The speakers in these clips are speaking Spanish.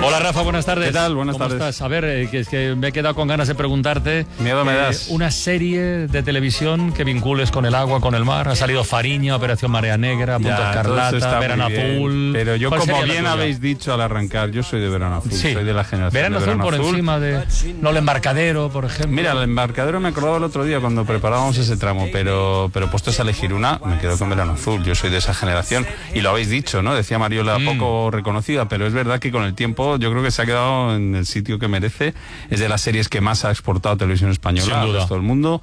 Hola Rafa, buenas tardes. ¿Qué tal? Buenas tardes. ¿Cómo estás? A ver, que es que me he quedado con ganas de preguntarte. Miedo me das. Una serie de televisión que vincules con el agua, con el mar. Ha salido Fariña, Operación Marea Negra, Punto Escarlata, Verano Azul. Pero yo, como bien habéis dicho al arrancar, yo soy de Verano Azul. Sí. Soy de la generación Verano de Verano Azul por Azul. encima de... No, el Embarcadero, por ejemplo. Mira, el Embarcadero me acordaba el otro día cuando preparábamos ese tramo, pero puestos a elegir una, me quedo con Verano Azul. Yo soy de esa generación y lo habéis dicho, ¿no? Decía Mariola, poco reconocida, pero es verdad que con el tiempo yo creo que se ha quedado en el sitio que merece. Es de las series que más ha exportado Televisión Española al resto del mundo.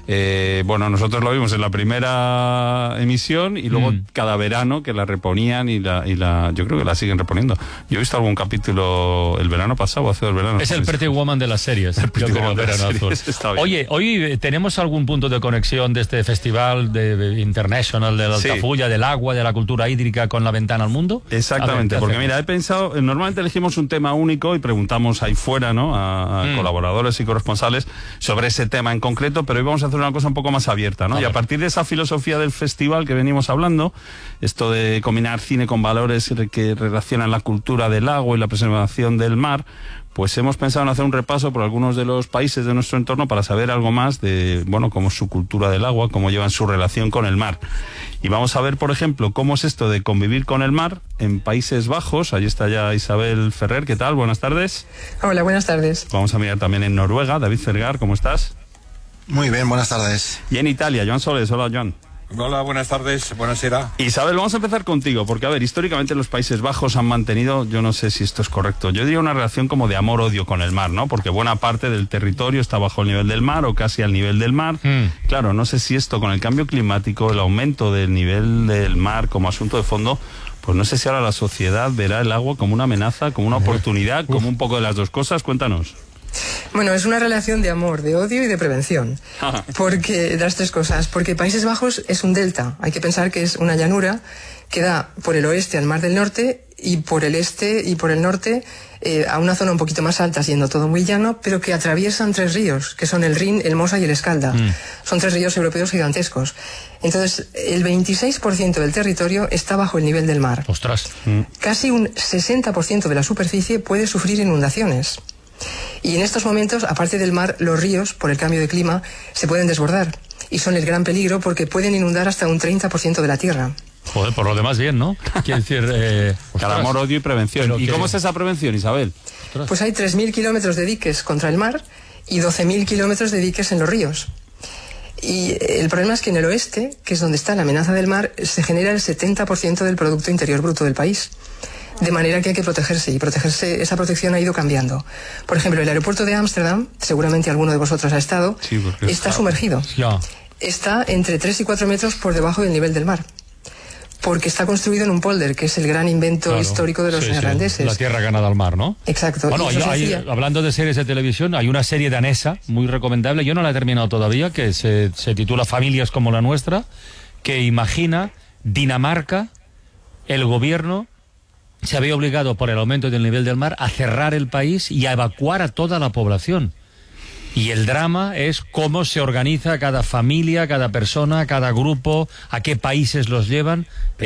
Bueno, nosotros lo vimos en la primera emisión y luego cada verano que la reponían y yo creo que la siguen reponiendo. Yo he visto algún capítulo el verano pasado, hace 2 veranos. Es el Pretty Woman de las series. El Pretty Woman de las Verano series, Azul. Oye, hoy tenemos algún punto de conexión de este festival de International de la Altafulla, del agua, de la cultura hídrica con La Ventana al Mundo. Exactamente, porque mira, he pensado, normalmente elegimos un tema único y preguntamos ahí fuera, ¿no? A colaboradores y corresponsales sobre ese tema en concreto, pero hoy vamos a hacer una cosa un poco más abierta, ¿no? Y a partir de esa filosofía del festival que venimos hablando, esto de combinar cine con valores que relacionan la cultura del agua y la preservación del mar, pues hemos pensado en hacer un repaso por algunos de los países de nuestro entorno para saber algo más de, bueno, cómo es su cultura del agua, cómo llevan su relación con el mar. Y vamos a ver, por ejemplo, cómo es esto de convivir con el mar en Países Bajos. Allí está ya Isabel Ferrer. ¿Qué tal? Buenas tardes. Hola, buenas tardes. Vamos a mirar también en Noruega. David Fergar, ¿cómo estás? Muy bien, buenas tardes. Y en Italia, Joan Soles. Hola, Joan. Hola, buenas tardes, buonasera. Isabel, vamos a empezar contigo, porque a ver, históricamente los Países Bajos han mantenido, yo no sé si esto es correcto, yo diría una relación como de amor-odio con el mar, ¿no? Porque buena parte del territorio está bajo el nivel del mar o casi al nivel del mar. Claro, no sé si esto con el cambio climático, el aumento del nivel del mar como asunto de fondo, pues no sé si ahora la sociedad verá el agua como una amenaza, como una oportunidad, como un poco de las dos cosas. Cuéntanos. Bueno, es una relación de amor, de odio y de prevención. Porque las tres cosas. Porque Países Bajos es un delta. Hay que pensar que es una llanura que da por el oeste al Mar del Norte y por el este y por el norte a una zona un poquito más alta, siendo todo muy llano, pero que atraviesan 3 ríos, que son el Rin, el Mosa y el Escalda. Son 3 ríos europeos gigantescos. Entonces, el 26% del territorio está bajo el nivel del mar. ¡Ostras! Casi un 60% de la superficie puede sufrir inundaciones. Y en estos momentos, aparte del mar, los ríos, por el cambio de clima, se pueden desbordar. Y son el gran peligro porque pueden inundar hasta un 30% de la tierra. Joder, por lo demás bien, ¿no? Quiero decir... Cada amor, odio y prevención. ¿Y cómo es esa prevención, Isabel? Pues hay 3.000 kilómetros de diques contra el mar y 12.000 kilómetros de diques en los ríos. Y el problema es que en el oeste, que es donde está la amenaza del mar, se genera el 70% del Producto Interior Bruto del país. De manera que hay que protegerse, y esa protección ha ido cambiando. Por ejemplo, el aeropuerto de Ámsterdam, seguramente alguno de vosotros ha estado, está sumergido. Está entre 3 y 4 metros por debajo del nivel del mar. Porque está construido en un polder, que es el gran invento histórico de los neerlandeses. La tierra ganada al mar, ¿no? Exacto. Bueno, hablando de series de televisión, hay una serie danesa muy recomendable, yo no la he terminado todavía, que se titula Familias como la nuestra, que imagina Dinamarca, el gobierno se había obligado por el aumento del nivel del mar a cerrar el país y a evacuar a toda la población. Y el drama es cómo se organiza cada familia, cada persona, cada grupo, a qué países los llevan.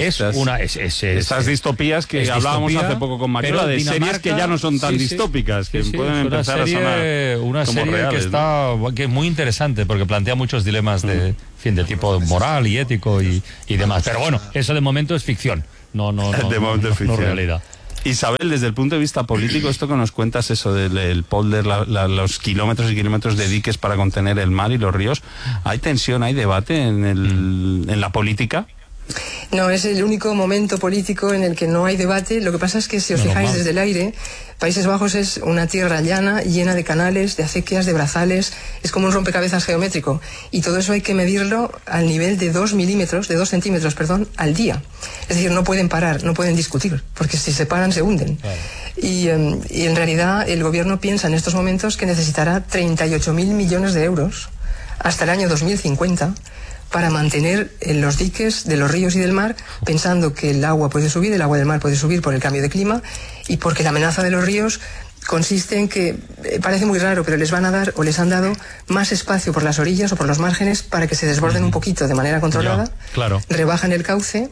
Estas distopías que hablábamos hace poco con Mariola, de series que ya no son tan distópicas, que pueden empezar a sonar una como serie reales, que es muy interesante porque plantea muchos dilemas de tipo moral y ético y demás. Pero bueno, eso de momento es ficción. No realidad. Isabel, desde el punto de vista político, esto que nos cuentas, eso del polder, los kilómetros y kilómetros de diques para contener el mar y los ríos, ¿hay tensión, hay debate en la política? No, es el único momento político en el que no hay debate. Lo que pasa es que, si os fijáis desde el aire, Países Bajos es una tierra llana, llena de canales, de acequias, de brazales. Es como un rompecabezas geométrico. Y todo eso hay que medirlo al nivel de 2 centímetros, al día. Es decir, no pueden parar, no pueden discutir, porque si se paran se hunden. Claro. Y en realidad el gobierno piensa en estos momentos que necesitará 38.000 millones de euros hasta el año 2050 para mantener los diques de los ríos y del mar, pensando que el agua del mar puede subir por el cambio de clima y porque la amenaza de los ríos consiste en que, parece muy raro, pero les van a dar o les han dado más espacio por las orillas o por los márgenes para que se desborden un poquito de manera controlada, claro. Rebajan el cauce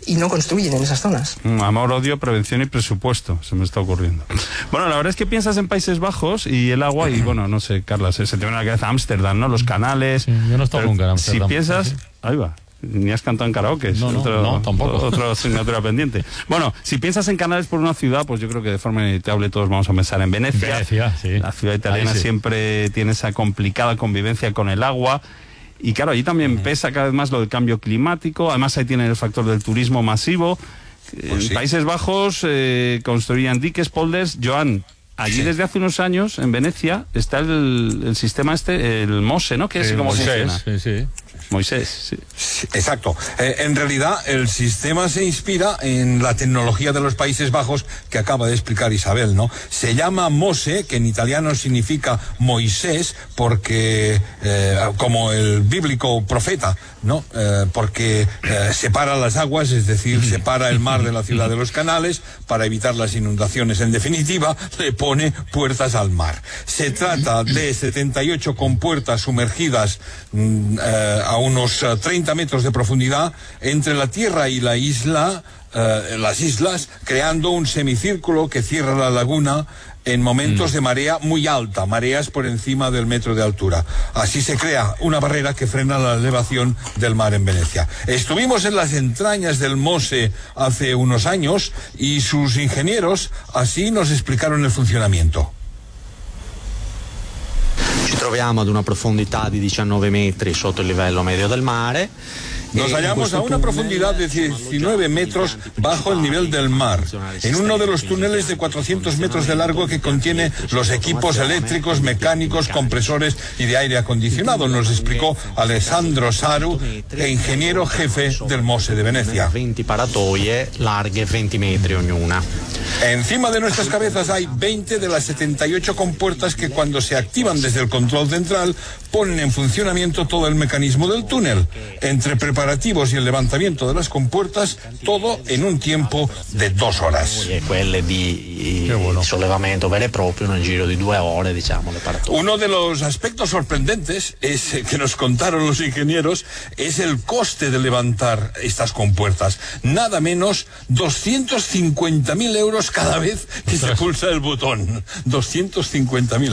y no construyen en esas zonas. Amor, odio, prevención y presupuesto, se me está ocurriendo. Bueno, la verdad es que piensas en Países Bajos y el agua, y bueno, no sé, Carla, se te viene a la cabeza Ámsterdam, ¿no? Los canales. Sí, yo no he estado nunca en Ámsterdam. Si piensas, sí. Ahí va. Ni has cantado en karaoke. No, tampoco. Otra asignatura pendiente. Bueno, si piensas en canales por una ciudad, pues yo creo que de forma inevitable todos vamos a pensar en Venecia. Venecia, sí. La ciudad italiana sí. Siempre tiene esa complicada convivencia con el agua. Y claro, allí también pesa cada vez más lo del cambio climático. Además, ahí tienen el factor del turismo masivo. En sí. Países Bajos construían diques, polders. Joan, allí desde hace unos años, en Venecia, está el sistema el MOSE, ¿no? Que es como funciona. Sí. Moisés, sí. Exacto. En realidad, el sistema se inspira en la tecnología de los Países Bajos que acaba de explicar Isabel, ¿no? Se llama Mose, que en italiano significa Moisés, porque como el bíblico profeta, ¿no? Porque separa las aguas, es decir, separa el mar de la ciudad de los canales para evitar las inundaciones. En definitiva, le pone puertas al mar. Se trata de 78 compuertas sumergidas a unos 30 metros de profundidad entre la tierra y la isla, las islas, creando un semicírculo que cierra la laguna en momentos de marea muy alta, mareas por encima del metro de altura. Así se crea una barrera que frena la elevación del mar en Venecia. Estuvimos en las entrañas del Mose hace unos años y sus ingenieros así nos explicaron el funcionamiento. Ci troviamo ad una profondità di 19 metri sotto il livello medio del mare. Nos hallamos a una profundidad de 19 metros bajo el nivel del mar, en uno de los túneles de 400 metros de largo que contiene los equipos eléctricos, mecánicos, compresores y de aire acondicionado, nos explicó Alessandro Saru, ingeniero jefe del Mose de Venecia. 20 paratoie larghe 20 metri ognuna. Encima de nuestras cabezas hay 20 de las 78 compuertas que cuando se activan desde el control central ponen en funcionamiento todo el mecanismo del túnel. Entre preparativos y el levantamiento de las compuertas, todo en un tiempo de 2 horas. Quelle di sollevamento vero e proprio, in un giro di 2 ore, diciamo, le paratoie. Uno de los aspectos sorprendentes que nos contaron los ingenieros es el coste de levantar estas compuertas. Nada menos 250.000 euros cada vez que se pulsa el botón. 250.000